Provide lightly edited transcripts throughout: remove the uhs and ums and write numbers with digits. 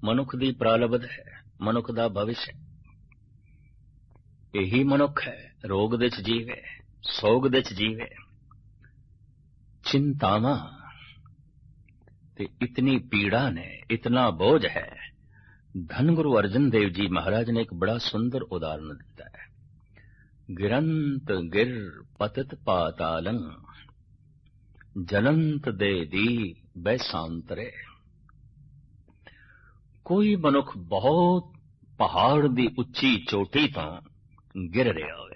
ਮਨੁੱਖ ਦੀ ਪ੍ਰਾਲਬਧ ਹੈ, ਮਨੁੱਖ ਦਾ ਭਵਿਸ਼ ਹੈ। ਇਹੀ ਮਨੁੱਖ ਹੈ ਰੋਗ ਦੇ ਚ ਜੀਵੇ, ਸੋਗ ਦੇ ਚ ਜੀਵੇ। ਚਿੰਤਾਵਾਂ ਤੇ ਇਤਨੀ ਪੀੜਾ ਨੇ, ਇਤਨਾ ਬੋਝ ਹੈ। ਧੰਨ ਗੁਰੂ ਅਰਜਨ ਦੇਵ ਜੀ ਮਹਾਰਾਜ ਨੇ ਇੱਕ ਬੜਾ ਸੁੰਦਰ ਉਦਾਹਰਨ ਦਿੱਤਾ ਹੈ। ਗਿਰੰਤ ਗਿਰ ਪਤਿਤ ਪਾਤਾਲੰ ਜਲੰਤ ਦੇ ਦੀ ਬੈਸਾਂਤਰੇ। ਕੋਈ ਮਨੁੱਖ ਬਹੁਤ ਪਹਾੜ ਦੀ ਉੱਚੀ ਚੋਟੀ ਤੋਂ ਗਿਰ ਰਿਹਾ ਹੋਵੇ,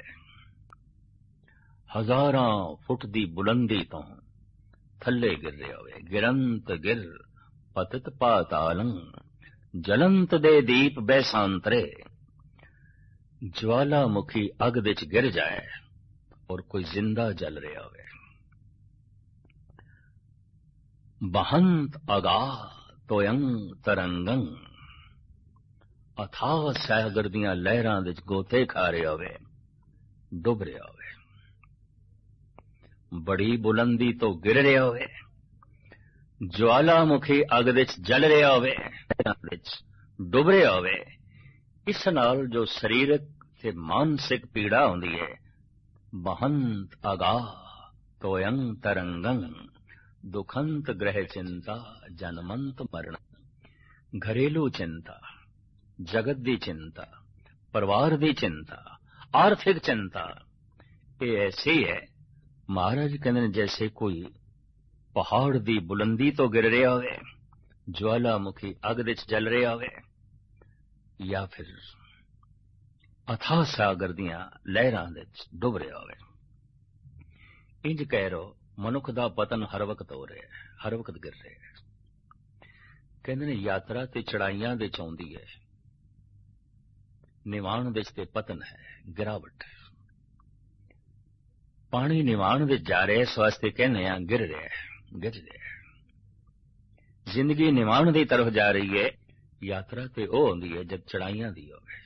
ਹਜ਼ਾਰਾਂ ਫੁੱਟ ਦੀ ਬੁਲੰਦੀ ਤੋਂ ਥੱਲੇ ਗਿਰ ਰਿਹਾ ਹੋਵੇ। ਗਿਰੰਤ ਗਿਰ ਪਤਿਤ ਪਾਤਾਲੰ ਜਲੰਤ ਦੇ ਦੀਪ ਬੈਸਾਂਤਰੇ। ਜਵਾਲਾਮੁਖੀ ਅੱਗ ਵਿੱਚ ਗਿਰ ਜਾਏ ਔਰ ਕੋਈ ਜ਼ਿੰਦਾ ਜਲ ਰਿਹਾ ਹੋਵੇ। ਬਹੰਤ ਅਗਾ ਤੋਯੰ ਤਰੰਗੰ। ਅਥਾਹ ਸਾਗਰ ਦੀਆਂ ਲਹਿਰਾਂ ਵਿੱਚ ਗੋਤੇ ਖਾ ਰਿਹਾ ਹੋਵੇ, ਡੁੱਬ ਰਿਹਾ ਹੋਵੇ। ਬੜੀ ਬੁਲੰਦੀ ਤੋਂ ਗਿਰ ਰਿਹਾ ਹੋਵੇ, ਜਵਾਲਾਮੁਖੀ ਅੱਗ ਵਿੱਚ ਜਲ ਰਿਹਾ ਹੋਵੇ, ਵਿੱਚ ਡੁੱਬ ਰਿਹਾ ਹੋਵੇ। ਇਸ ਨਾਲ ਜੋ ਸਰੀਰਕ ਤੇ ਮਾਨਸਿਕ ਪੀੜਾ ਹੁੰਦੀ ਹੈ, ਬਹੰਤ ਅਗਾ ਤੋਯੰ ਤਰੰਗੰ ਦੁਖੰਤ ਗ੍ਰਹਿ ਚਿੰਤਾ ਜਨਮੰਤ ਮਰਨ। ਘਰੇਲੂ ਚਿੰਤਾ, ਜਗਤ ਦੀ ਚਿੰਤਾ, ਪਰਿਵਾਰ ਦੀ ਚਿੰਤਾ, ਆਰਥਿਕ ਚਿੰਤਾ, ਇਹ ਐਸੀ ਹੈ ਮਹਾਰਾਜ ਕਹਿੰਦੇ ਨੇ ਜੈਸੇ ਕੋਈ ਪਹਾੜ ਦੀ ਬੁਲੰਦੀ ਤੋਂ ਗਿਰ ਰਿਹਾ ਹੋਵੇ, ਜਵਾਲਾਮੁਖੀ ਅੱਗ ਵਿੱਚ ਜਲ ਰਿਹਾ ਹੋਵੇ, ਜਾਂ ਫਿਰ ਅਥਾਹ ਸਾਗਰ ਦੀਆਂ ਲਹਿਰਾਂ ਵਿੱਚ ਡੁੱਬ ਰਿਹਾ ਹੋਵੇ। ਇੰਜ ਕਹਿ ਰੋ ਮਨੁੱਖ ਦਾ ਪਤਨ ਹਰ ਵਕਤ ਹੋ ਰਿਹਾ ਹੈ, ਹਰ ਵਕਤ ਗਿਰ ਰਿਹਾ ਹੈ। ਕਹਿੰਦੇ ਨੇ ਯਾਤਰਾ ਤੇ ਚੜਾਈਆਂ ਦੇ ਚ ਆਉਂਦੀ ਹੈ, ਨਿਵਾਣ ਵਿੱਚ ਤੇ ਪਤਨ ਹੈ, ਗਿਰਾਵਟ। ਪਾਣੀ ਨਿਵਾਣ ਵਿੱਚ ਜਾ ਰਿਹਾ, ਇਸ ਵਾਸਤੇ ਕਹਿੰਦੇ ਆ ਗਿਰ ਰਿਹਾ ਹੈ, ਗਿਰ ਰਿਹਾ ਹੈ। ਜ਼ਿੰਦਗੀ ਨਿਵਾਣ ਦੀ ਤਰਫ ਜਾ ਰਹੀ ਹੈ, ਯਾਤਰਾ ਤੇ ਉਹ ਹੁੰਦੀ ਹੈ ਜਦ ਚੜਾਈਆਂ ਦੀ ਹੋਵੇ।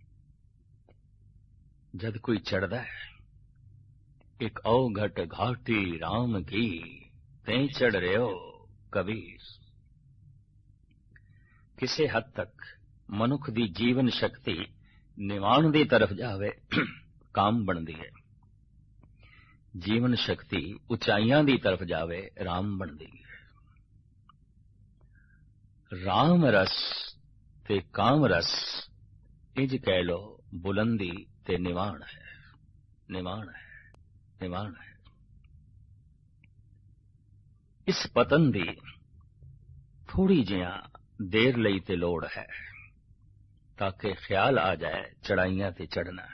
ਜਦ ਕੋਈ ਚੜਦਾ ਹੈ, ਇੱਕ ਔਘਟ ਘਾਟੀ ਰਾਮ ਕੀ ਤੇ ਚੜ ਰਿਓ ਕਬੀਰ। ਕਿਸੇ ਹੱਦ ਤੱਕ ਮਨੁੱਖ ਦੀ ਜੀਵਨ ਸ਼ਕਤੀ ਨਿਵਾਣ ਦੀ ਤਰਫ ਜਾਵੇ, ਕਾਮ ਬਣਦੀ ਹੈ। ਜੀਵਨ ਸ਼ਕਤੀ ਉਚਾਈਆਂ ਦੀ ਤਰਫ ਜਾਵੇ, ਰਾਮ ਬਣਦੀ ਹੈ। ਰਾਮ ਰਸ ਤੇ ਕਾਮ ਰਸ ਇੰਜ ਕਹਿ ਲੋ ਬੁਲੰਦੀ ਤੇ ਨਿਵਾਣ ਹੈ, ਨਿਵਾਣ ਹੈ, ਨਿਵਾਣ ਹੈ। ਇਸ ਪਤਨ ਦੀ ਥੋੜੀ ਜਿਹਾ ਦੇਰ ਲਈ ਤੇ ਲੋੜ ਹੈ ਤਾਂ ਕਿ ਖਿਆਲ ਆ ਜਾਏ ਚੜਾਈਆਂ ਤੇ ਚੜਨਾ।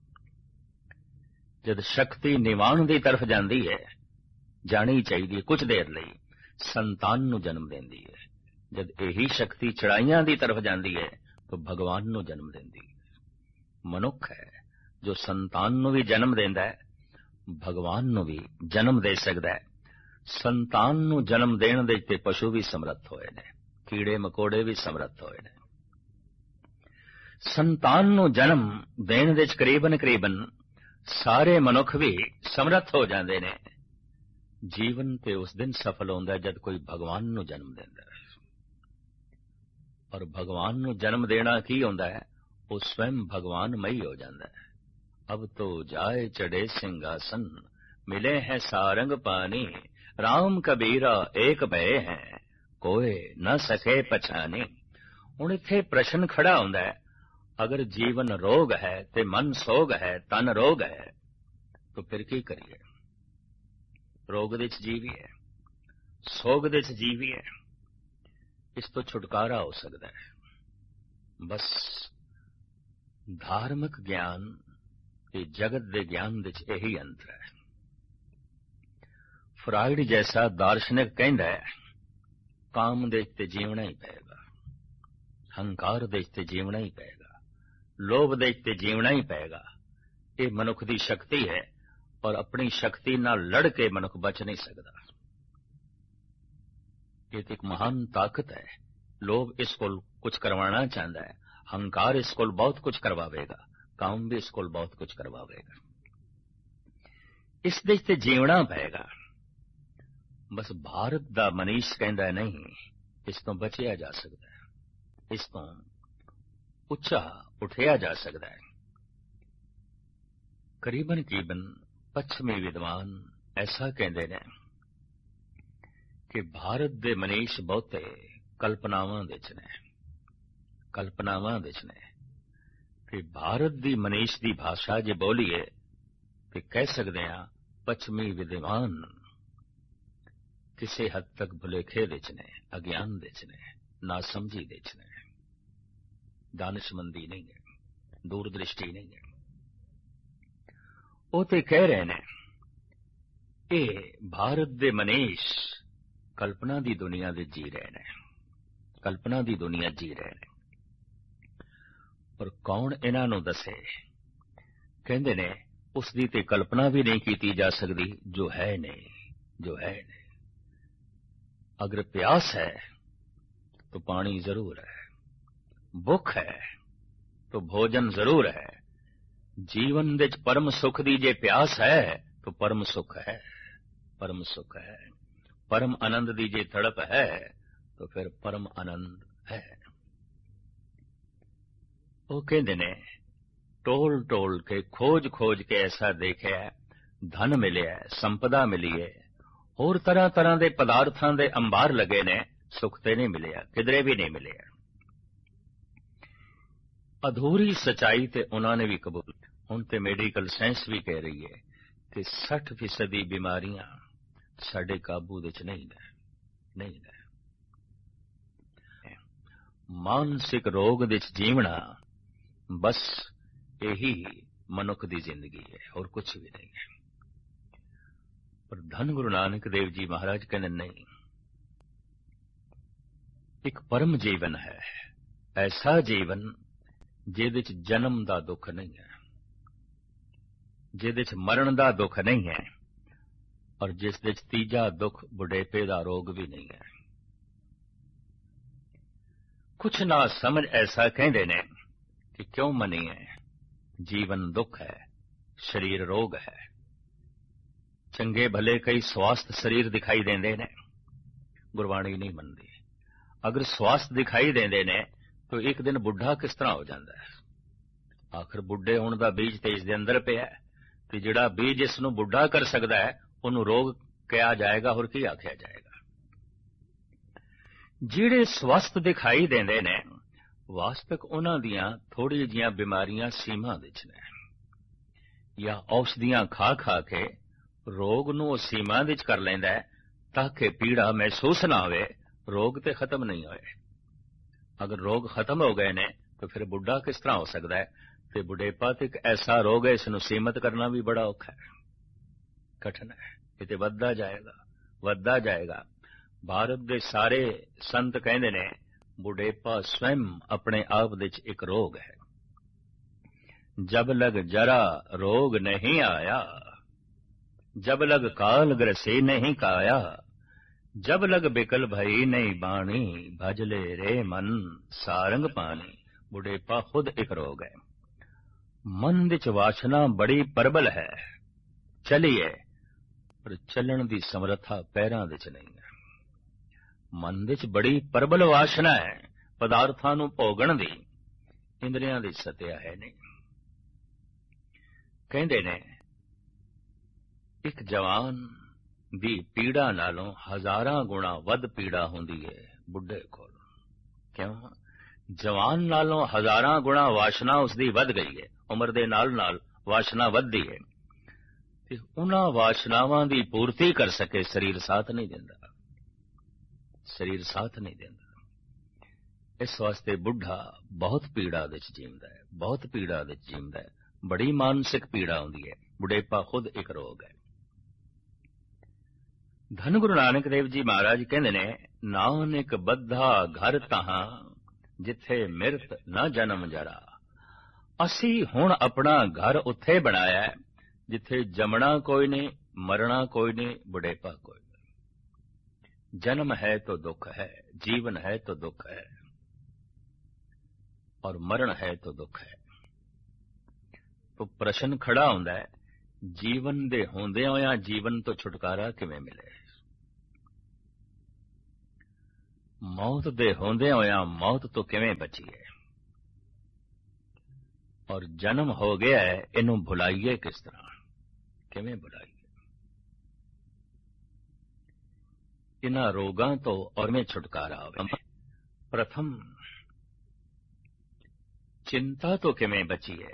ਜਦ ਸ਼ਕਤੀ ਨਿਵਾਣ ਦੀ ਤਰਫ ਜਾਂਦੀ ਹੈ, ਜਾਣੀ ਚਾਹੀਦੀ ਹੈ ਕੁਝ ਦੇਰ ਲਈ, ਸੰਤਾਨ ਨੂੰ ਜਨਮ ਦਿੰਦੀ ਹੈ। ਜਦ ਇਹੀ ਸ਼ਕਤੀ ਚੜਾਈਆਂ ਦੀ ਤਰਫ ਜਾਂਦੀ ਹੈ ਤਾਂ ਭਗਵਾਨ ਨੂੰ ਜਨਮ ਦਿੰਦੀ ਹੈ। ਮਨੁੱਖ ਹੈ ਜੋ ਸੰਤਾਨ ਨੂੰ ਵੀ ਜਨਮ ਦਿੰਦਾ ਹੈ, ਭਗਵਾਨ ਨੂੰ ਵੀ ਜਨਮ ਦੇ ਸਕਦਾ ਹੈ। ਸੰਤਾਨ ਨੂੰ ਜਨਮ ਦੇਣ ਦੇ ਤੇ ਪਸ਼ੂ ਵੀ ਸਮਰੱਥ ਹੋਏ ਨੇ, ਕੀੜੇ ਮਕੌੜੇ ਵੀ ਸਮਰੱਥ ਹੋਏ ਨੇ। ਸੰਤਾਨ ਨੂੰ ਜਨਮ ਦੇਣ ਦੇ ਕਰੀਬਨ ਸਾਰੇ ਮਨੁੱਖ ਵੀ ਸਮਰੱਥ ਹੋ ਜਾਂਦੇ ਨੇ। ਜੀਵਨ ਤੇ ਉਸ ਦਿਨ ਸਫਲ ਹੁੰਦਾ ਜਦ ਕੋਈ ਭਗਵਾਨ ਨੂੰ ਜਨਮ ਦਿੰਦਾ ਹੈ। ਔਰ ਭਗਵਾਨ ਨੂੰ ਜਨਮ ਦੇਣਾ ਕੀ ਹੁੰਦਾ ਹੈ? ਉਹ ਸਵੈਮ ਭਗਵਾਨਮਈ ਹੋ ਜਾਂਦਾ ਹੈ। ਅਬ ਤੋ ਜਾਏ ਚੜੇ ਸਿੰਘਾਸਨ ਮਿਲੇ ਹੈ ਸਾਰੰਗ ਪਾਣੀ ਰਾਮ ਕਬੀਰਾ ਏਕ ਭਏ ਹੈ ਕੋਏ ਨਾ ਸਕੇ ਪਛਾਣੀ। ਹੁਣ ਇੱਥੇ ਪ੍ਰਸ਼ਨ ਖੜਾ ਹੁੰਦਾ ਹੈ, ਅਗਰ ਜੀਵਨ ਰੋਗ ਹੈ ਤੇ ਮਨ ਸੋਗ ਹੈ, ਤਨ ਰੋਗ ਹੈ, ਤਾਂ ਫਿਰ ਕੀ ਕਰੀਏ? ਰੋਗ ਦੇ ਚ ਜੀਵੀਏ, ਸੋਗ ਦੇ ਚ ਜੀਵੀਏ। ਇਸ ਤੋਂ ਛੁਟਕਾਰਾ ਹੋ ਸਕਦਾ ਹੈ ਬਸ ਧਾਰਮਿਕ ਗਿਆਨ ਤੇ ਜਗਤ ਦੇ ਗਿਆਨ ਵਿੱਚ ਇਹੀ ਅੰਤਰ ਹੈ। ਫਰਾਇਡ ਜੈਸਾ ਦਾਰਸ਼ਨਿਕ ਕਹਿੰਦਾ ਹੈ ਕਾਮ ਦੇ ਤੇ ਜੀਵਣਾ ਹੀ ਪਏਗਾ, ਹੰਕਾਰ ਦੇ ਤੇ ਜੀਵਣਾ ਹੀ ਪਏਗਾ, ਲੋਭ ਦੇ ਤੇ ਜੀਵਣਾ ਹੀ ਪਏਗਾ। ਇਹ ਮਨੁੱਖ ਦੀ ਸ਼ਕਤੀ ਹੈ ਔਰ ਆਪਣੀ ਸ਼ਕਤੀ ਨਾਲ ਲੜ ਕੇ ਮਨੁੱਖ ਬਚ ਨਹੀਂ ਸਕਦਾ। ਇਹ ਤੇ ਇੱਕ ਮਹਾਨ ਤਾਕਤ ਹੈ। ਲੋਭ ਇਸ ਕੋਲ ਕੁਝ ਕਰਵਾਉਣਾ ਚਾਹੁੰਦਾ ਹੈ, ਹੰਕਾਰ ਇਸ ਕੋਲ ਬਹੁਤ ਕੁਝ ਕਰਵਾਵੇਗਾ, ਕਾਮ ਵੀ ਇਸ ਕੋਲ ਬਹੁਤ ਕੁਝ ਕਰਵਾਵੇਗਾ। ਇਸ ਦੇ ਤੇ ਜੀਵਣਾ ਪਏਗਾ। ਬਸ ਭਾਰਤ ਦਾ ਮਨੀਸ਼ ਕਹਿੰਦਾ ਨਹੀਂ, ਇਸ ਤੋਂ ਬਚਿਆ ਜਾ ਸਕਦਾ ਹੈ। ਇਸ ਤੋਂ ਉੱਚਾ ਉਠਿਆ ਜਾ ਸਕਦਾ ਹੈ। ਕਰੀਬਨ ਪੱਛਮੀ ਵਿਦਵਾਨ ਐਸਾ ਕਹਿੰਦੇ ਨੇ ਕਿ ਭਾਰਤ ਦੇ ਮਨੀਸ਼ ਬਹੁਤੇ ਕਲਪਨਾਵਾਂ ਵਿੱਚ ਨੇ ਕਿ ਭਾਰਤ ਦੀ ਮਨੀਸ਼ ਦੀ ਭਾਸ਼ਾ ਜੇ ਬੋਲੀਏ ਤੇ ਕਹਿ ਸਕਦੇ ਹਾਂ ਪੱਛਮੀ ਵਿਦਵਾਨ ਕਿਸੇ ਹੱਦ ਤੱਕ ਭੁਲੇਖੇ ਵਿੱਚ ਨੇ, ਅਗਿਆਨ ਵਿੱਚ ਨੇ, ਨਾਸਮਝੀ ਵਿੱਚ ਨੇ, ਦਾਨਿਸ਼ਮੰਦੀ ਨਹੀਂ ਹੈ, ਦੂਰਦ੍ਰਿਸ਼ਟੀ ਨਹੀਂ ਹੈ। ਉਹ ਤੇ ਕਹਿ ਰਹੇ ਨੇ ਇਹ ਭਾਰਤ ਦੇ ਮਨੀਸ਼ ਕਲਪਨਾ ਦੀ ਦੁਨੀਆ ਦੇ ਜੀ ਰਹੇ ਨੇ, ਕਲਪਨਾ ਦੀ ਦੁਨੀਆ ਜੀ ਰਹੇ ਨੇ। ਪਰ ਕੌਣ ਇਹਨਾਂ ਨੂੰ ਦੱਸੇ? ਕਹਿੰਦੇ ਨੇ ਉਸ ਦੀ ਤੇ ਕਲਪਨਾ ਵੀ ਨਹੀਂ ਕੀਤੀ ਜਾ ਸਕਦੀ ਜੋ ਹੈ ਨਹੀਂ। ਅਗਰ ਪਿਆਸ ਹੈ तो पानी जरूर है, भुख है तो भोजन जरूर है। जीवन विच परम सुख दी जे प्यास है तो परम सुख है, परम आनंद दी जे तड़प है तो फिर परम आनंद है। वो कहते ने टोल टोल के खोज खोज के ऐसा देखा धन मिले, संपदा मिली है, और तरह तरह के पदार्थां दे अंबार लगे ने, सुख ते नहीं मिले, किधरे भी नहीं मिले। अधूरी सच्चाई ते उन्होंने भी कबूल। हुण ते मेडिकल साइंस भी कह रही है कि 60% बीमारियां साडे काबू विच नहीं ने। मानसिक रोग विच जीवना बस यही मनुख की जिंदगी है और कुछ भी नहीं है। पर धन गुरु नानक देव जी महाराज कहते नहीं, एक परम जीवन है, ऐसा जीवन जिहदे च जन्म दा दुख नहीं है, जिहदे च मरण दा दुख नहीं है, और जिस दे च तीजा दुख बुढ़ेपे दा रोग भी नहीं है। कुछ ना समझ ऐसा कहते ने कि क्यों मनीए, जीवन दुख है, शरीर रोग है। चंगे भले कई स्वास्थ्य शरीर दिखाई देंदे ने, गुरबाणी नहीं मनदी। अगर स्वास्थ्य दिखाई देंदे ने तो एक दिन बुढ़ा किस तरह हो जाता है? आखिर बुढ़े होने का बीज तो इसके अंदर पिया है, तो जिहड़ा बीज इसनूं बुढ़ा कर सकता है उन्होंने रोग कहा जाएगा और की आख्या जाएगा? जिहड़े स्वस्थ दिखाई देंदे ने वास्तविक उन्हां दियां थोड़ी जिहियां बीमारियां सीमा विच ने, या औषधियां खा खा के रोग नूं सीमा विच कर लैंदा है ताकि पीड़ा महसूस ना होवे, रोग ते खत्म नहीं होए। अगर रोग खत्म हो गए ने तो फिर बुढ़ा किस तरह हो सकता है? तो बुढ़ेपा तो एक ऐसा रोग है, इसनूं सीमित करना भी बड़ा औखा है, कठिन है। ये तो वधदा जाएगा। भारत के सारे संत कहते ने बुढ़ेपा स्वयं अपने आप विच एक रोग है। जब लग जरा रोग नहीं आया, जब लग काल ग्रसे नहीं काया, जब लग बिकल भई नहीं बाणी, भजले रे मन सारंग पानी। बुढ़ेपा खुद एक रोग है। मन विच वासना बड़ी प्रबल है, चलिए पर चलन दी समर्था पैरां विच नहीं है। मन विच बड़ी प्रबल वासना है, पदार्थां नूं भोगण दी, इंद्रियां दी सत्या है नहीं। कहंदे ने एक जवान दी पीड़ा नालों हजारां गुणा वध पीड़ा हुंदी है बुढ़े कोल। क्यों? जवान नालों हजारां गुणा वासना उसदी वध गई है, उम्र दे नाल नाल वासना वधदी है, ते उन्हां वासनावां दी पूर्ति कर सके शरीर साथ नहीं देंदा, शरीर साथ नहीं देंदा। इस वास्ते बुढ़ा बहुत पीड़ा विच जींदा है, बहुत पीड़ा विच जींदा है, बड़ी मानसिक पीड़ा हुंदी है। बुढ़ेपा खुद एक रोग है। धन गुरु नानक देव जी महाराज कहते ने नानक बद्धा घर तहां जिथे मिरत न जन्म जरा। असी हुण अपना घर उत्थे बनाया है जिथे जमना कोई नहीं, मरना कोई नहीं, बुढ़ेपा कोई नहीं। जन्म है तो दुख है, जीवन है तो दुख है, और मरण है तो दुख है। तो प्रश्न खड़ा होंदा है, जीवन दे होंदे होया जीवन तो छुटकारा किवें मिले? ਮੌਤ ਦੇ ਹੁੰਦਿਆਂ ਹੋਇਆਂ ਮੌਤ ਤੋਂ ਕਿਵੇਂ ਬਚੀਏ, ਔਰ ਜਨਮ ਹੋ ਗਿਆ ਹੈ, ਇਹਨੂੰ ਭੁਲਾਈਏ ਕਿਸ ਤਰ੍ਹਾਂ, ਕਿਵੇਂ ਭੁਲਾਈਏ। ਇਹਨਾਂ ਰੋਗਾਂ ਤੋਂ ਔਰ ਮੈਂ ਛੁਟਕਾਰਾ ਹੋਵੇ। ਪ੍ਰਥਮ ਚਿੰਤਾ ਤੋਂ ਕਿਵੇਂ ਬਚੀਏ।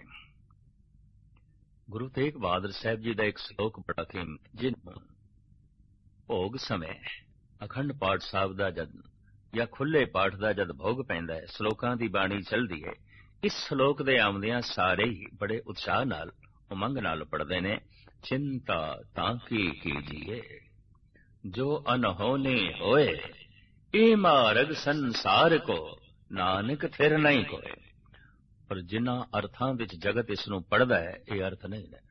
ਗੁਰੂ ਤੇਗ ਬਹਾਦਰ ਸਾਹਿਬ ਜੀ ਦਾ ਇੱਕ ਸ਼ਲੋਕ ਬੜਾ ਕੀਮਤੀ, ਜਿਹਨੂੰ ਭੋਗ ਸਮੇਂ ਅਖੰਡ ਪਾਠ ਸਾਹਿਬ ਦਾ ਜਦ ਜਾਂ ਖੁੱਲੇ ਪਾਠ ਦਾ ਜਦ ਭੋਗ ਪੈਂਦਾ ਹੈ, ਸ਼ਲੋਕਾਂ ਦੀ ਬਾਣੀ ਚੱਲਦੀ ਹੈ, ਇਸ ਸ਼ਲੋਕ ਦੇ ਆਉਂਦਿਆਂ ਸਾਰੇ ਹੀ ਬੜੇ ਉਤਸ਼ਾਹ ਨਾਲ, ਉਮੰਗ ਨਾਲ ਪੜ੍ਹਦੇ ਨੇ। ਚਿੰਤਾ ਤਾਂ ਕੀ ਕੀਜੀਏ, ਜੋ ਅਨਹੋਨੇ ਹੋਏ, ਇਹ ਮਾਰਗ ਸੰਸਾਰ ਕੋ, ਨਾਨਕ ਫਿਰ ਨਹੀਂ ਕੋਏ। ਪਰ ਜਿਨ੍ਹਾਂ ਅਰਥਾਂ ਵਿੱਚ ਜਗਤ ਇਸ ਨੂੰ ਪੜ੍ਹਦਾ ਹੈ, ਇਹ ਅਰਥ ਨਹੀਂ ਨੇ।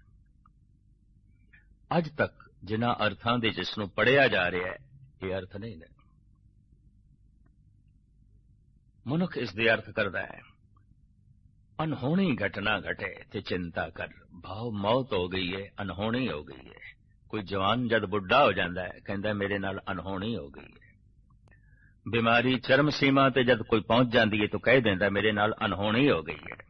ਅੱਜ ਤੱਕ ਜਿਨ੍ਹਾਂ ਅਰਥਾਂ ਵਿੱਚ ਇਸ ਨੂੰ ਪੜ੍ਹਿਆ ਜਾ ਰਿਹਾ ਹੈ, ਇਹ ਅਰਥ ਨਹੀਂ ਨੇ। ਮਨੁੱਖ ਇਸ ਦੇ ਅਰਥ ਕਰਦਾ ਹੈ, ਅਨਹੋਣੀ ਘਟਨਾ ਘਟੇ ਤੇ ਚਿੰਤਾ ਕਰ। ਭਾਵ ਮੌਤ ਹੋ ਗਈ ਹੈ, ਅਨਹੋਣੀ ਹੋ ਗਈ ਹੈ। ਕੋਈ ਜਵਾਨ ਜਦ ਬੁੱਢਾ ਹੋ ਜਾਂਦਾ ਹੈ, ਕਹਿੰਦਾ ਮੇਰੇ ਨਾਲ ਅਨਹੋਣੀ ਹੋ ਗਈ ਹੈ। ਬਿਮਾਰੀ ਚਰਮ ਸੀਮਾ ਤੇ ਜਦ ਕੋਈ ਪਹੁੰਚ ਜਾਂਦੀ ਹੈ ਤਾਂ ਕਹਿ ਦਿੰਦਾ ਮੇਰੇ ਨਾਲ ਅਨਹੋਣੀ ਹੋ ਗਈ ਹੈ।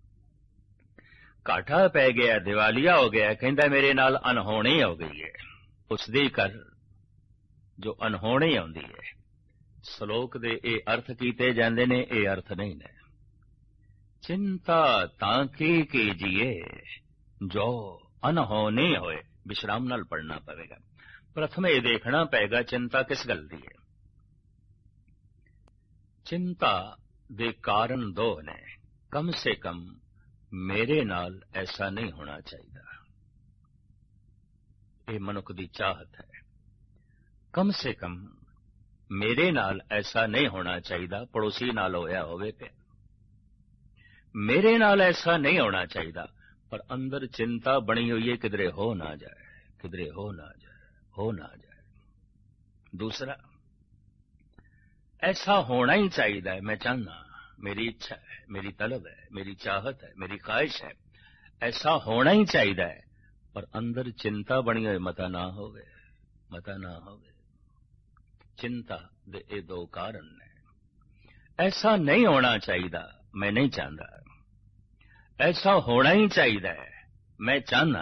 ਘਾਟਾ ਪੈ ਗਿਆ, ਦਿਵਾਲੀਆ ਹੋ ਗਿਆ, ਕਹਿੰਦਾ ਮੇਰੇ ਨਾਲ ਅਨਹੋਣੀ ਹੋ ਗਈ ਹੈ। ਉਸ ਦੀ ਕਰ ਜੋ ਅਨਹੋਣੀ ਆਉਂਦੀ ਹੈ। ਸ਼ਲੋਕ ਦੇ ਇਹ ਅਰਥ ਕੀਤੇ ਜਾਂਦੇ ਨੇ, ਇਹ ਅਰਥ ਨਹੀਂ ਨੇ। ਚਿੰਤਾ ਤਾਂ ਕੀ ਕੀਜੀਏ, ਜੋ ਅਨਹੋਣੀ ਹੋਏ। ਵਿਸ਼ਰਾਮ ਨਾਲ ਪੜ੍ਹਨਾ ਪਵੇਗਾ। ਪ੍ਰਥਮ ਇਹ ਦੇਖਣਾ ਪਏਗਾ ਚਿੰਤਾ ਕਿਸ ਗੱਲ ਦੀ ਹੈ। ਚਿੰਤਾ ਦੇ ਕਾਰਨ ਦੋ ਨੇ। ਕਮ ਸੇ ਕਮ ਮੇਰੇ ਨਾਲ ਐਸਾ ਨਹੀਂ ਹੋਣਾ ਚਾਹੀਦਾ, ਇਹ ਮਨੁੱਖ ਦੀ ਚਾਹਤ ਹੈ। ਕਮ ਸੇ ਕਮ ਮੇਰੇ ਨਾਲ ਐਸਾ ਨਹੀਂ ਹੋਣਾ ਚਾਹੀਦਾ, ਪੜੋਸੀ ਨਾਲ ਹੋਇਆ ਹੋਵੇ ਤੇ ਮੇਰੇ ਨਾਲ ਐਸਾ ਨਹੀਂ ਹੋਣਾ ਚਾਹੀਦਾ। ਪਰ ਅੰਦਰ ਚਿੰਤਾ ਬਣੀ ਹੋਈ ਹੈ, ਕਿਧਰੇ ਹੋ ਨਾ ਜਾਏ, ਕਿਧਰੇ ਹੋ ਨਾ ਜਾਏ, ਹੋ ਨਾ ਜਾਏ। ਦੂਸਰਾ, ऐसा होना ही चाहिए है, मैं चाहना, मेरी इच्छा है, मेरी तलब है, मेरी चाहत है, मेरी ख्वाहिश है, ऐसा होना ही चाहिए है। पर अंदर चिंता बनी हुई, मता ना होवे, मता ना होवे। चिंता दे ये दो कारण ने। ऐसा नहीं होना चाहिए, मैं नहीं चाहता। ऐसा होना ही चाहिए, मैं चाहना।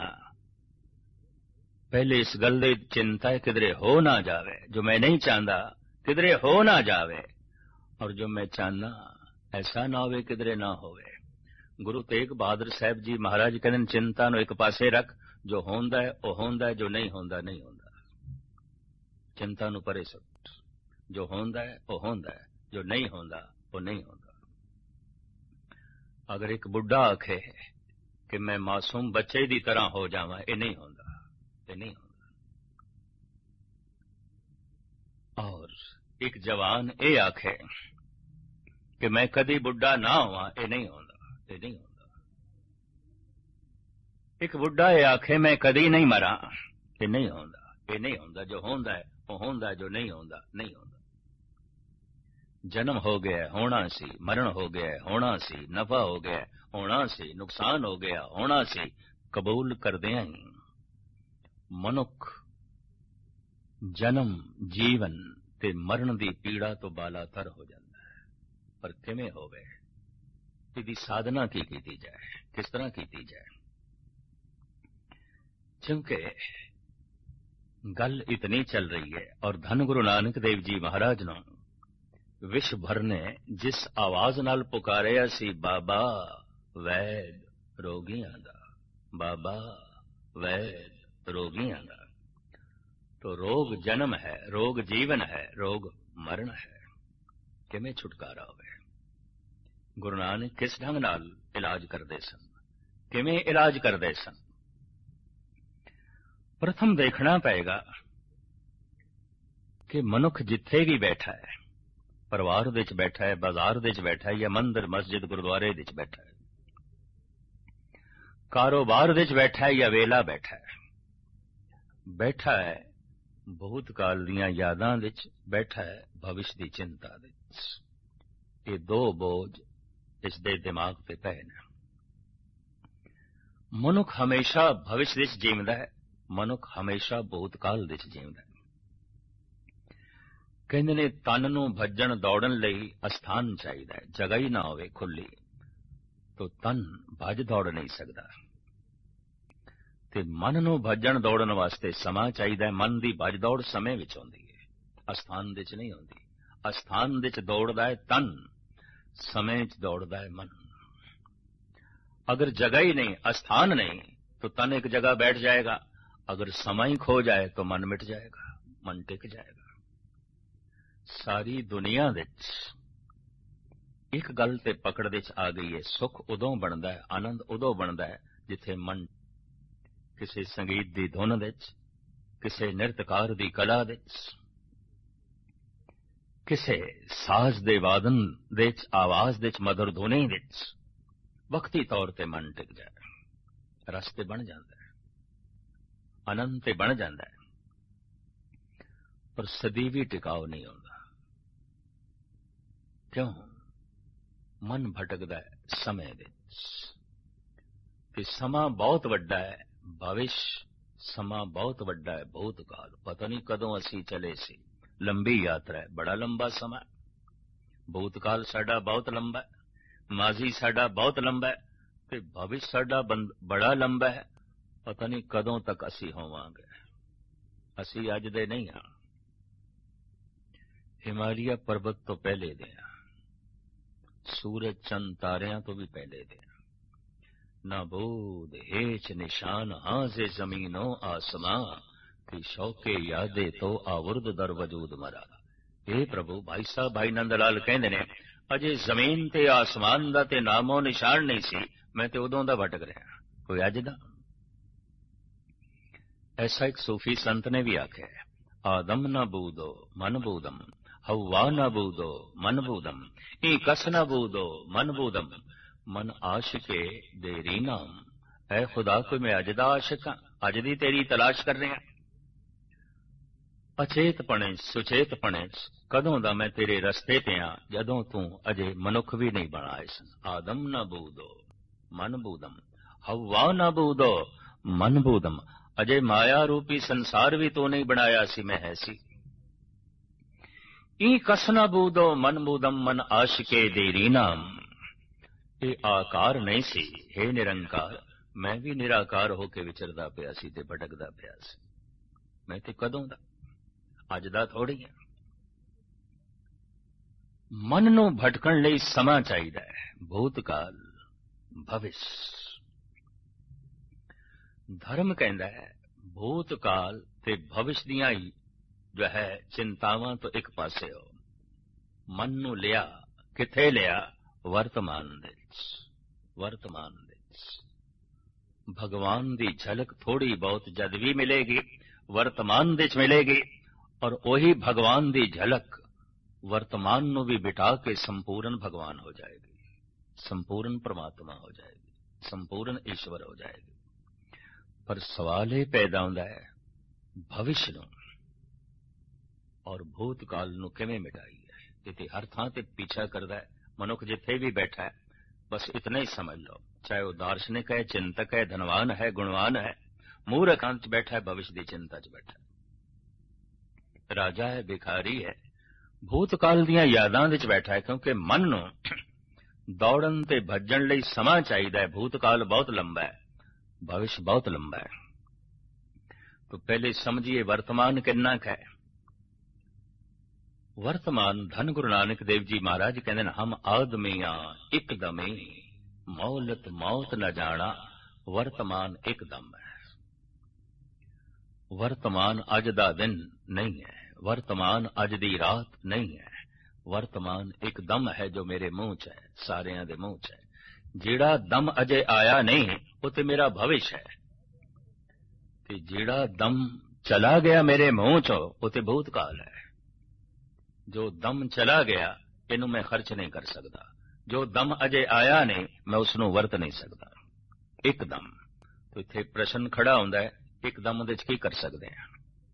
पहले इस गल दी चिंता है किधरे हो ना जावे, जो मैं नहीं चाहता किधरे हो ना जावे, और जो मैं चाहना ऐसा ना होवे किधरे ना होवे। गुरु तेग बहादुर साहब जी महाराज कहते चिंता नु एक पासे रख, जो होंदा है वो होंदा है, जो नहीं होंदा नहीं होंदा। चिंता नु परे सुट, जो होंदा है वो होंदा है, जो नहीं होंदा वो नहीं होंदा। अगर एक बुढ़ा आखे कि मैं मासूम बच्चे की तरह हो जावां, ये नहीं होंदा, ये नहीं होंदा। और एक जवान ये आखे कि मैं कदी बुढ़ा ना हुआ, ये नहीं होंदा, ये नहीं होंदा। एक बुढ़ा ये आखे मैं कदी नहीं मरा, ये नहीं होंदा, ये नहीं होंदा। जो होंदा है वो होंदा, जो नहीं होंदा नहीं होंदा। जन्म हो गया होना सी, मरण हो गया होना सी, नफा हो गया होना सी, नुकसान हो गया होना सी। कबूल कर दिया ही मनुख जन्म जीवन ते मरण दी पीड़ा तो बालातर हो जाता है। पर किवें होवे, इहदी साधना की जाए, किस तरह की जाए। क्योंकि गल इतनी चल रही है, और धन गुरु नानक देव जी महाराज ने विश्व भर ने जिस आवाज नाल पुकारिया सी, बाबा वैद रोगियां दा, बाबा वैद रोगियां दा। तो रोग जन्म है, रोग जीवन है, रोग मरण है। किवें छुटकारा होवे। गुरु नानक किस ढंग नाल इलाज करदे सन, किवें इलाज करदे सन। प्रथम देखना पएगा कि मनुख जिथे भी बैठा है, परिवार विच बैठा है, बाजार विच बैठा है, या मंदिर मस्जिद गुरुद्वारे विच बैठा है, कारोबार विच बैठा है या वेला बैठा है, बैठा है भूतकाल दियां यादां विच, बैठा है भविष्य दी चिंता विच। ये दो बोझ इस दे दिमाग ते पए ने। मनुख हमेशा भविष्य विच जीवदा है, मनुख हमेशा भूतकाल विच जीवदा है। ਕਹਿੰਦੇ ਨੇ ਤਨ ਨੂੰ ਭੱਜਣ ਦੌੜਨ ਲਈ ਅਸਥਾਨ ਚਾਹੀਦਾ ਹੈ, ਜਗ੍ਹਾ ਹੀ ਨਾ ਹੋਵੇ ਖੁੱਲੀ ਤੋ ਤਨ ਭੱਜ ਦੌੜ ਨਹੀਂ ਸਕਦਾ। ਤੇ ਮਨ ਨੂੰ ਭੱਜਣ ਦੌੜਨ ਵਾਸਤੇ ਸਮਾਂ ਚਾਹੀਦਾ ਹੈ। ਮਨ ਦੀ ਭੱਜ ਦੌੜ ਸਮੇਂ ਵਿੱਚ ਹੁੰਦੀ ਹੈ, ਅਸਥਾਨ ਦੇ ਵਿੱਚ ਨਹੀਂ ਹੁੰਦੀ। ਅਸਥਾਨ ਦੇ ਵਿੱਚ ਦੌੜਦਾ ਹੈ ਤਨ, ਸਮੇਂ 'ਚ ਦੌੜਦਾ ਹੈ ਮਨ। अगर जगह ही नहीं, अस्थान नहीं, तो तन एक जगह बैठ जाएगा। अगर समय ही खो जाए तो मन मिट जाएगा, मन टिक जाएगा। सारी दुनिया विच एक गल ते पकड़ दे आ गई है, सुख उदों बनता है, आनंद उदों बनता है जिथे मन किसी संगीत की धुन विच, किसी नृत्यकार की कला विच, किसी साज दे वादन दे आवाज दे मधुर धुनी विच वक्ती तौर ते मन टिक जाए, रस ते बन जाता है, आनंद ते बन जाता है, पर सदीवी टिकाव नहीं होता। क्यों? मन भटकदा है समय विच, ते समा बहुत वड्डा है, भविष्य समा बहुत वड्डा है, भूतकाल पता नहीं कदों असी चले सी, लंबी यात्रा है, बड़ा लंबा समा। भूतकाल साडा बहुत लंबा है, माजी साडा बहुत लंबा है, ते भविष्य साडा बड़ा लंबा है। पता नहीं कदों तक असी होवांगे, असी अज दे नहीं हाँ, हिमालय पर्वत तो पहले दे हाँ, सूरज चंद तारियां तो भी पहले दे हाँ। ना बोध हेच निशान हाँ से जमीनों आसमां की शौके यादे तो आवुर्द दर वजूद मरा। हे प्रभु, भाई साहब भाई नंदलाल कहंदे ने अजे जमीन ते आसमान दा ते नामो निशान नहीं सी, मैं ते उदों दा भटक रहा, कोई अज दा। ऐसा एक सूफी संत ने भी आख्या है, आदम न बूदो मन बूदम, हवा न बूदो मन बूदम, ई कस न बूदो मन बूदम, मन आशिके देरी नाम। ऐ खुदा कोई मैं अज दा आशिक हां, अज दी तेरी तलाश कर रहा। अचेत पणे सुचेत पणे कदों दा मैं तेरे रस्ते ते आ, जदों तू अजे मनुख भी नहीं बनाए सन। आदम न बूदो मन बूदम, हवा न बूदो मन बूदम, अजे माया रूपी संसार भी तू नहीं बनाया सी, मैं है सी। ई कस न बूदो मन बूदम, मन आशिके देरी नाम। ये आकार नहीं सी, हे निरंकार, मैं भी निराकार होके विचरदा पिया सी ते भटकदा पिया सी। मैं ते कदों दा, अज दा थोड़ी है। मन नूं भटकण लई समा चाहिदा है, भूतकाल भविष्य। धर्म कहंदा है भूतकाल ते भविष्य दियां ही जो है चिंतावां तो एक पासे हो। मन नूं लिया किथे लिया? वर्तमान दे विच। वर्तमान दे विच भगवान दी झलक थोड़ी बहुत जद भी मिलेगी, वर्तमान दे विच मिलेगी, और वही भगवान दी झलक वर्तमान नूं भी बिठा के संपूर्ण भगवान हो जाएगी, संपूर्ण परमात्मा हो जाएगी, संपूर्ण ईश्वर हो जाएगी। पर सवाल ये पैदा होंदा है भविष्य नूं और भूतकाल नूं किवें मिटाईए। इते हर थां ते पीछा करदा है मनुख, जिथे भी बैठा है बस इतना ही समझ लो, चाहे वो दार्शनिक है, चिंतक है, धनवान है, गुणवान है, मूर्ख अंत बैठा है, भविष्य की चिंता च बैठा है, राजा है, भिखारी है, भूतकाल दियां यादां विच बैठा है। क्योंकि मन नूं दौड़न ते भज्जण लई समा चाहीदा है। भूतकाल बहुत लंबा है, भविष्य बहुत लंबा है। तो पहले समझिए वर्तमान कितना है। वर्तमान धन गुरु नानक देव जी महाराज कहते हैं, हम आदमियां एकदमे मौलत मौत न जाना, वर्तमान एकदम है। वर्तमान अज दा दिन नहीं है, वर्तमान अज दी रात नहीं है, वर्तमान एक दम है जो मेरे मुंह च है, सारियां दे मुंह च है। जेड़ा दम अजे आया नहीं वो ते मेरा भविष्य है, ते जेड़ा दम चला गया मेरे मुंह चो वो ते भूतकाल है। जो दम चला गया इनू मैं खर्च नहीं कर सकता, जो दम अजे आया नहीं मैं उसनू वरत नहीं सकता। एकदम तो इत्थे प्रश्न खड़ा होंदा है, एकदम दे की कर सकते हैं?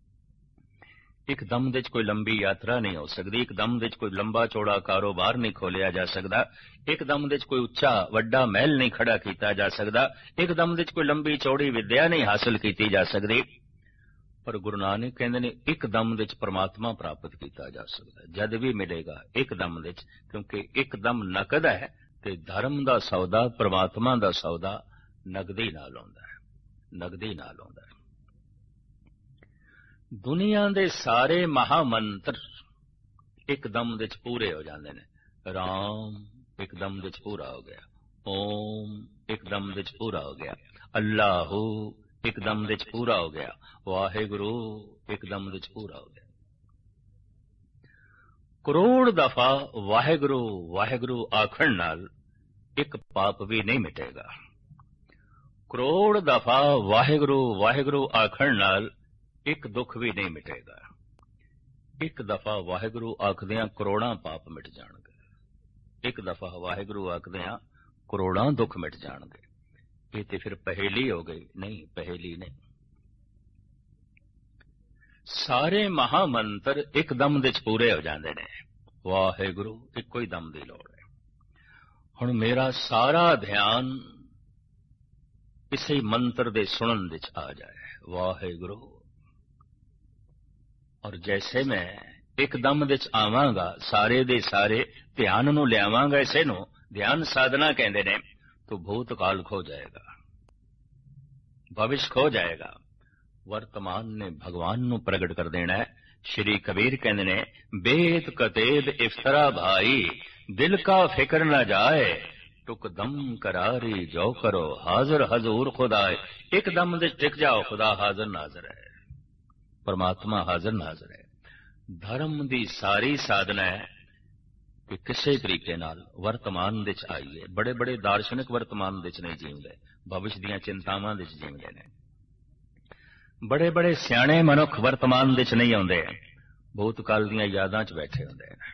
एकदम दे कोई लंबी यात्रा नहीं हो सकती, एकदम दे कोई लंबा चौड़ा कारोबार नहीं खोलिया जा सकता, एकदम दे कोई उच्चा वड्डा महल नहीं खड़ा किया जा सकता, एकदम दे कोई लंबी चौड़ी विद्या नहीं हासिल की जा सकती। ਪਰ ਗੁਰੂ ਨਾਨਕ ਕਹਿੰਦੇ ਨੇ ਇੱਕਦਮ ਦੇ ਵਿੱਚ ਪਰਮਾਤਮਾ ਪ੍ਰਾਪਤ ਕੀਤਾ ਜਾ ਸਕਦਾ, ਜਦ ਵੀ ਮਿਲੇਗਾ ਇੱਕਦਮ ਦੇ ਵਿੱਚ, ਕਿਉਂਕਿ ਇੱਕਦਮ ਨਕਦ ਹੈ ਤੇ ਧਰਮ ਦਾ ਸੌਦਾ, ਪਰਮਾਤਮਾ ਦਾ ਸੌਦਾ ਨਗਦੀ ਨਾਲ ਆਉਂਦਾ ਹੈ, ਨਗਦੀ ਨਾਲ ਆਉਂਦਾ ਹੈ। ਦੁਨੀਆ ਦੇ ਸਾਰੇ ਮਹਾਮੰਤਰ ਇੱਕਦਮ ਦੇ ਵਿੱਚ ਪੂਰੇ ਹੋ ਜਾਂਦੇ ਨੇ। ਰਾਮ ਇੱਕਦਮ ਦੇ ਵਿੱਚ ਪੂਰਾ ਹੋ ਗਿਆ, ਓਮ ਇੱਕਦਮ ਦੇ ਵਿੱਚ ਪੂਰਾ ਹੋ ਗਿਆ, ਅੱਲਾਹੂ ਇੱਕਦਮ ਦੇ ਵਿੱਚ ਪੂਰਾ ਹੋ ਗਿਆ, ਵਾਹਿਗੁਰੂ ਇੱਕਦਮ ਦੇ ਵਿੱਚ ਪੂਰਾ ਹੋ ਗਿਆ। ਕਰੋੜ ਦਫਾ ਵਾਹਿਗੁਰੂ ਵਾਹਿਗੁਰੂ ਆਖਣ ਨਾਲ ਇੱਕ ਪਾਪ ਵੀ ਨਹੀਂ ਮਿਟੇਗਾ। ਕਰੋੜ ਦਫਾ ਵਾਹਿਗੁਰੂ ਵਾਹਿਗੁਰੂ ਆਖਣ ਨਾਲ ਇੱਕ ਦੁੱਖ ਵੀ ਨਹੀਂ ਮਿਟੇਗਾ। ਇੱਕ ਦਫਾ ਵਾਹਿਗੁਰੂ ਆਖਦਿਆਂ ਕਰੋੜਾਂ ਪਾਪ ਮਿਟ ਜਾਣਗੇ। ਇੱਕ ਦਫਾ ਵਾਹਿਗੁਰੂ ਆਖਦਿਆਂ ਕਰੋੜਾਂ ਦੁੱਖ ਮਿਟ ਜਾਣਗੇ। ਇਹ ਤੇ ਫਿਰ ਪਹੇਲੀ ਹੋ ਗਈ। ਨਹੀਂ, ਪਹੇਲੀ ਨਹੀਂ। ਸਾਰੇ ਮਹਾਮੰਤਰ ਇੱਕਦਮ ਦੇ ਚ ਪੂਰੇ ਹੋ ਜਾਂਦੇ ਨੇ। ਵਾਹਿਗੁਰੂ ਇੱਕੋ ਹੀ ਦਮ ਦੀ ਲੋੜ ਹੈ। ਹੁਣ ਮੇਰਾ ਸਾਰਾ ਧਿਆਨ ਇਸੇ ਮੰਤਰ ਦੇ ਸੁਣਨ ਵਿੱਚ ਆ ਜਾਏ, ਵਾਹਿਗੁਰੂ। ਔਰ ਜੈਸੇ ਮੈਂ ਇੱਕਦਮ ਵਿੱਚ ਆਵਾਂਗਾ, ਸਾਰੇ ਦੇ ਸਾਰੇ ਧਿਆਨ ਨੂੰ ਲਿਆਵਾਂਗਾ, ਇਸੇ ਨੂੰ ਧਿਆਨ ਸਾਧਨਾ ਕਹਿੰਦੇ ਨੇ, तो भूतकाल खो जाएगा, भविष्य खो जाएगा, वर्तमान ने भगवान नू प्रगट कर देना है। श्री कबीर कहते ने, बेद कतेद इफ्तरा भाई, दिल का फिक्र न जाए, टुक दम करारी जो करो, हाजिर हजूर खुदाए। एकदम दे टिक जाओ, खुदा हाजिर नाजर है, परमात्मा हाजिर नाजर है। धर्म दी सारी साधना है कि किसी तरीके नाल वर्तमान दे च आईए। बड़े बड़े दार्शनिक वर्तमान दे च नहीं जीवदे, भविष्य दीयां चिंतावां दे च जीवदे ने। बड़े बड़े सियाणे मनुख वर्तमान दे च नहीं आउंदे, भूतकाल दीयां यादां च बैठे हुंदे ने।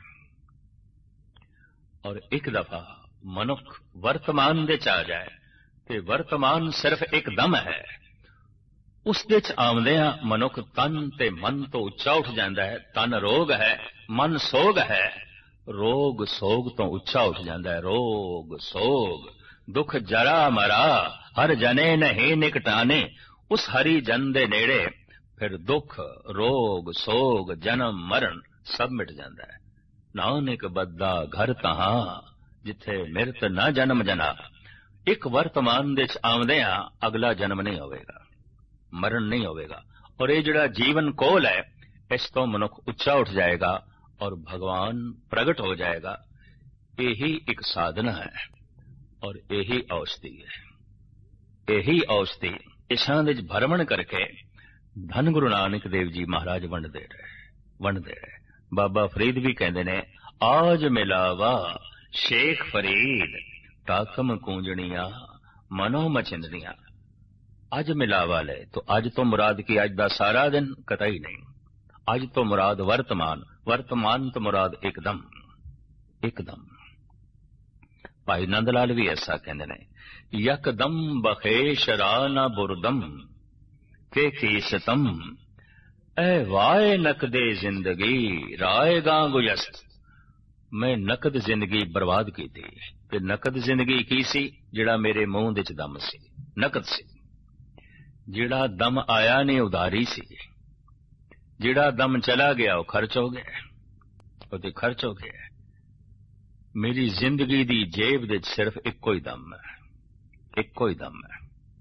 और एक दफा मनुख वर्तमान दे च आ जाए ते वर्तमान सिर्फ एक दम है, उस दे च आउंदियां मनुख तन ते मन तो उच्चा उठ जांदा है। तन रोग है, मन सोग है, रोग सोग तो उच्चा उठ जाता है। रोग सोग दुख जरा मरा, हर जने नहीं निकटाने, उस हरि जन दे नेड़े फिर दुख रोग सोग जन्म मरण सब मिट जाता है। नानक बद्दा घर तहां, जिथे मिरत न जन्म जना। एक वर्तमान दे च आउंदियां अगला जन्म नहीं होवेगा, मरण नहीं होवेगा। और ये जिहड़ा जीवन कोल है, इस तो मनुख उच्चा उठ जाएगा और भगवान प्रगट हो जाएगा। यही एक साधना है और यही औषधि है। यही औषधि इशां दे भरमण करके धन गुरु नानक देव जी महाराज वंडदे रहे। बाबा फरीद भी कहते ने, आज मिलावा शेख फरीद, टाकम कूंजणिया मनो मचिंदनिया। आज मिलावा ले तो आज तो मुराद की आज दा सारा दिन कतई नहीं, आज तो मुराद वर्तमान, वर्तमान तो मुराद एकदम एकदम। भाई नंद लाल भी ऐसा कहते ने, यकदम बखेश राना बुरदम के कीसतम, ए वाए नकदे जिंदगी राएगा गुजस्त। मैं नकद जिंदगी बर्बाद की थी, ते नकद जिंदगी की सी, जिहड़ा मेरे मुंह दे च दम सी, नकद सी। जिहड़ा दम आया नहीं उधारी सी, जिहड़ा दम चला गया वो खर्च हो गया, वो तो खर्च हो गया। मेरी जिंदगी दी जेब दे सिर्फ इको ही दम है, इको ही दम है।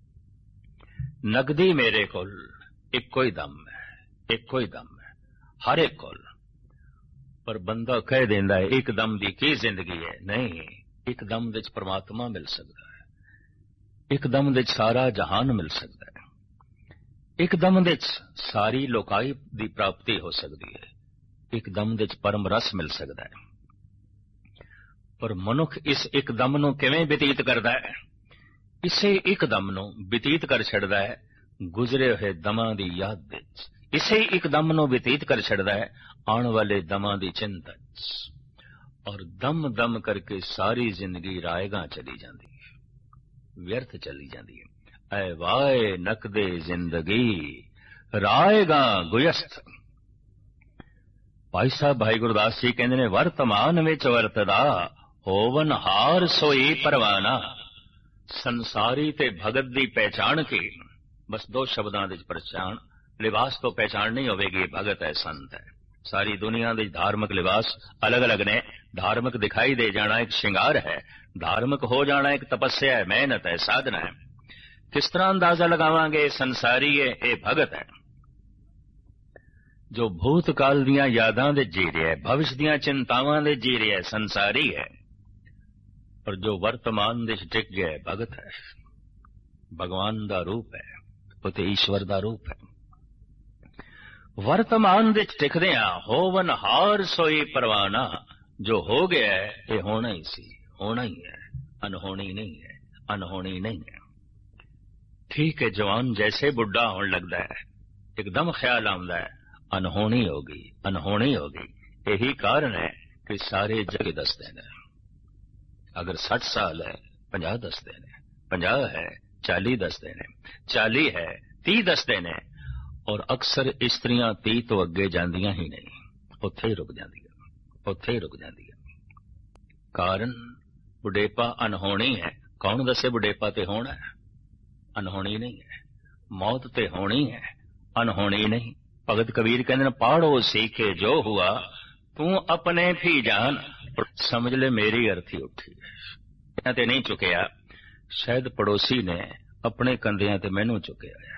नगदी मेरे कोल इको ही दम है, इको ही दम है हर एक कोल। पर बंदा कह देंदा है एक दम दी की जिंदगी है। नहीं, एक दम दे परमात्मा मिल सकता है, एक दम दे सारा जहान मिल सकता है, एक दम दे सारी लोकाई दी प्राप्ति हो सकती है, एक दम दे परम रस मिल सकता है। पर मनुख इस एक दम नूं किवें बतीत करदा है? इसे एक दम नूं बतीत कर छड़दा है गुजरे हुए दमां दी याद विच। इसे एक दम नूं बतीत कर छड़दा है आने वाले दमां दी चिंता च। और दम दम करके सारी जिंदगी रायगा चली जाती है, व्यर्थ चली जाती है। ऐ वाए नकदे जिंदगी रायगा गुयस्त। भाई साहब भाई गुरदास जी कहते ने, वर्तमान विच वरतदा होवन हार सोई परवाना। संसारी ते भगत दी पहचान की बस दो शब्दां दे पहचान, ਲਿਬਾਸ ਤੋਂ ਪਹਿਚਾਣ ਨਹੀਂ ਹੋਵੇਗੀ ਇਹ ਭਗਤ ਹੈ, ਸੰਤ ਹੈ। ਸਾਰੀ ਦੁਨੀਆ ਦੇ ਧਾਰਮਿਕ ਲਿਬਾਸ ਅਲੱਗ-ਅਲੱਗ ਨੇ। ਧਾਰਮਿਕ ਦਿਖਾਈ ਦੇ ਜਾਣਾ ਇੱਕ ਸ਼ਿੰਗਾਰ ਹੈ, ਧਾਰਮਿਕ ਹੋ ਜਾਣਾ ਇੱਕ ਤਪੱਸਿਆ ਹੈ, ਮਿਹਨਤ ਹੈ, ਸਾਧਨਾ ਹੈ। ਕਿਸ ਤਰ੍ਹਾਂ ਅੰਦਾਜ਼ਾ ਲਗਾਵਾਂਗੇ ਸੰਸਾਰੀ ਹੈ, ਇਹ ਭਗਤ ਹੈ ਜੋ ਭੂਤਕਾਲ ਦੀਆਂ ਯਾਦਾਂ ਦੇ ਜੀ ਰਿਹਾ ਹੈ, ਭਵਿਸ਼ ਦੀਆਂ ਚਿੰਤਾਵਾਂ ਦੇ ਜੀ ਰਿਹਾ ਹੈ, ਸੰਸਾਰੀ ਹੈ। ਪਰ ਜੋ ਵਰਤਮਾਨ ਦੇ ਟਿਕ ਗਿਆ ਹੈ, ਭਗਤ ਹੈ, ਭਗਵਾਨ ਦਾ ਰੂਪ ਹੈ, ਉਹ ਤੇ ਈਸ਼ਵਰ ਦਾ ਰੂਪ ਹੈ। ਵਰਤਮਾਨ ਦੇ ਟਿਕਦਿਆਂ ਹੋਵਨ ਹਾਰ ਸੋਈ ਪਰਵਾਨਾ, ਜੋ ਹੋ ਗਿਆ ਹੈ ਇਹ ਹੋਣਾ ਹੀ ਸੀ, ਹੋਣਾ ਹੀ ਹੈ, ਅਨਹੋਣੀ ਨਹੀਂ ਹੈ, ਅਨਹੋਣੀ ਨਹੀਂ ਹੈ। ਠੀਕ ਹੈ, ਜਵਾਨ ਜੈਸੇ ਬੁੱਢਾ ਹੋਣ ਲੱਗਦਾ ਹੈ ਇੱਕਦਮ ਖਿਆਲ ਆਉਂਦਾ ਹੈ ਅਨਹੋਣੀ ਹੋ ਗਈ, ਅਨਹੋਣੀ ਹੋ ਗਈ। ਇਹੀ ਕਾਰਨ ਹੈ ਕਿ ਸਾਰੇ ਜਗ ਦੱਸਦੇ ਨੇ। ਅਗਰ 60 ਸਾਲ ਹੈ 50 ਦੱਸਦੇ ਨੇ, 50 ਹੈ 40 ਦੱਸਦੇ ਨੇ, 40 ਹੈ 30 ਦੱਸਦੇ ਨੇ। ਔਰ ਅਕਸਰ ਇਸਤਰੀਆਂ 30 ਤੋਂ ਅੱਗੇ ਜਾਂਦੀਆਂ ਹੀ ਨਹੀਂ, ਉੱਥੇ ਹੀ ਰੁਕ ਜਾਂਦੀਆਂ, ਉੱਥੇ ਹੀ ਰੁਕ ਜਾਂਦੀਆਂ। ਕਾਰਨ ਬੁਢੇਪਾ ਅਨਹੋਣੀ ਹੈ। ਕੌਣ ਦੱਸੇ ਬੁਢੇਪਾ ਤੇ ਹੋਣਾ ਹੈ? ਅਨਹੋਣੀ ਨਹੀਂ ਹੈ। ਮੌਤ ਤੇ ਹੋਣੀ ਹੈ, ਅਨਹੋਣੀ ਨਹੀਂ। ਭਗਤ ਕਬੀਰ ਕਹਿੰਦੇ ਨੇ ਪਾੜੋ ਸੀਖੇ ਜੋ ਹੁਆ ਤੂੰ ਆਪਣੇ ਵੀ ਜਾਨ। ਸਮਝ ਲੈ ਮੇਰੀ ਅਰਥੀ ਉੱਠੀ ਹੈ ਤੇ ਨਹੀਂ ਚੁੱਕਿਆ, ਸ਼ਾਇਦ ਪੜੋਸੀ ਨੇ ਆਪਣੇ ਕੰਧਿਆਂ ਤੇ ਮੈਨੂੰ ਚੁੱਕਿਆ ਹੈ।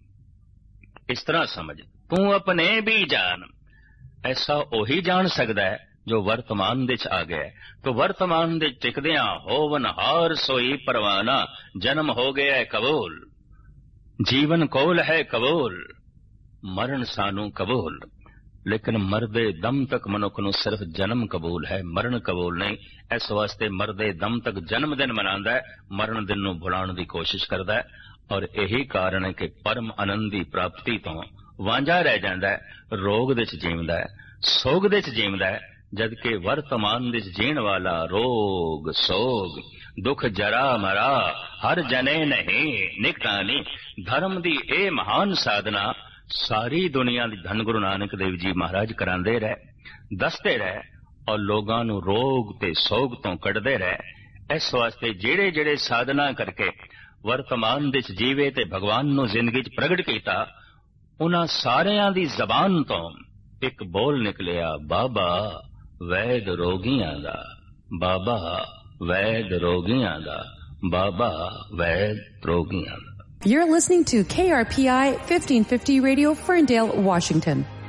ਇਸ ਤਰ੍ਹਾਂ ਸਮਝ, ਤੂੰ ਆਪਣੇ ਵੀ ਜਾਨ। ਐਸਾ ਉਹੀ ਜਾਣ ਸਕਦਾ ਹੈ ਜੋ ਵਰਤਮਾਨ ਦੇ ਚ ਆ ਗਿਆ। ਤੋ ਵਰਤਮਾਨ ਦੇ ਟਿਕਦਿਆਂ ਹੋਵਨ ਹਾਰ ਸੋਈ ਪਰਵਾਨਾ, ਜਨਮ ਹੋ ਗਿਆ ਹੈ ਕਬੂਲ, ਜੀਵਨ ਕੋਲ ਹੈ ਕਬੂਲ, ਮਰਨ ਸਾਨੂੰ ਕਬੂਲ। ਲੇਕਿਨ ਮਰਦੇ ਦਮ ਤੱਕ ਮਨੁੱਖ ਨੂੰ ਸਿਰਫ ਜਨਮ ਕਬੂਲ ਹੈ, ਮਰਨ ਕਬੂਲ ਨਹੀਂ। ਇਸ ਵਾਸਤੇ ਮਰਦੇ ਦਮ ਤੱਕ ਜਨਮ ਦਿਨ ਮਨਾਉਂਦਾ ਹੈ, ਮਰਨ ਦਿਨ ਨੂੰ ਭੁਲਾਉਣ ਦੀ ਕੋਸ਼ਿਸ਼ ਕਰਦਾ ਹੈ। ਔਰ ਇਹੀ ਕਾਰਨ ਹੈ ਕਿ ਪਰਮ ਆਨੰਦ ਦੀ ਪ੍ਰਾਪਤੀ ਤੋਂ ਵਾਂਝਾ ਰਹਿ ਜਾਂਦਾ ਹੈ, ਰੋਗ ਦੇ ਚ ਜੀਵਦਾ ਹੈ, ਸੋਗ ਦੇ ਚ ਜੀਵਦਾ ਹੈ। ਜਦਕਿ ਵਰਤਮਾਨ ਦੇ ਚ ਜੀਣ ਵਾਲਾ ਰੋਗ ਸੋਗ ਦੁੱਖ ਜਰਾ ਮਰਾ ਹਰ ਜਨੇ ਨਹੀਂ ਨਿਕਟਾਨੀ। ਧਰਮ ਦੀ ਇਹ ਮਹਾਨ ਸਾਧਨਾ ਸਾਰੀ ਦੁਨੀਆ ਦੀ ਧੰਨ ਗੁਰੂ ਨਾਨਕ ਦੇਵ ਜੀ ਮਹਾਰਾਜ ਕਰਾਉਂਦੇ ਰਹੇ, ਦੱਸਦੇ ਰਹੇ ਔਰ ਲੋਕਾਂ ਨੂੰ ਰੋਗ ਤੇ ਸੋਗ ਤੋਂ ਕੱਢਦੇ ਰਹੇ। ਇਸ ਵਾਸਤੇ ਜਿਹੜੇ ਜਿਹੜੇ ਸਾਧਨਾ ਕਰਕੇ ਵਰਤਮਾਨ ਦੇ ਚ ਜੀਵੇ ਤੇ ਭਗਵਾਨ ਨੂੰ ਜ਼ਿੰਦਗੀ ਚ ਪ੍ਰਗਟ ਕੀਤਾ, ਉਹਨਾਂ ਸਾਰਿਆਂ ਦੀ ਜ਼ਬਾਨ ਤੋਂ ਇੱਕ ਬੋਲ ਨਿਕਲਿਆ, ਬਾਬਾ ਵੈਦ ਰੋਗੀਆਂ ਦਾ, ਬਾਬਾ ਵੈਦ ਰੋਗੀਆਂ ਦਾ, ਬਾਬਾ ਵੈਦ ਰੋਗੀਆਂ ਦਾ। You're listening to KRPI 1550 Radio, Ferndale, Washington.